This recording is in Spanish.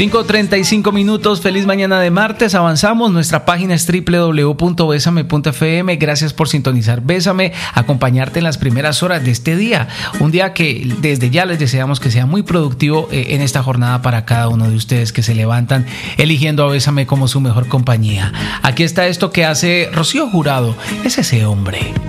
5:35. Feliz mañana de martes. Avanzamos. Nuestra página es www.besame.fm. Gracias por sintonizar Bésame, acompañarte en las primeras horas de este día. Un día que desde ya les deseamos que sea muy productivo en esta jornada para cada uno de ustedes que se levantan eligiendo a Bésame como su mejor compañía. Aquí está esto que hace Rocío Jurado. Es ese hombre.